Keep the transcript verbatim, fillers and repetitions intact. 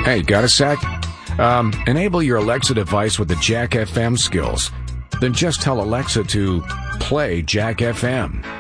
Hey, got a sec? Um, enable your Alexa device with the Jack F M skills. Then just tell Alexa to play Jack F M.